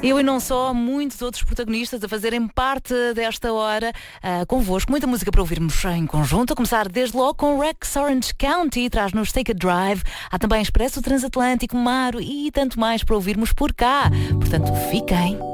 Eu e não só, muitos outros protagonistas a fazerem parte desta hora convosco. Muita música para ouvirmos em conjunto, a começar desde logo com Rex Orange County, traz-nos Take a Drive. Há também Expresso Transatlântico, Maro e tanto mais para ouvirmos por cá. Portanto, fiquem.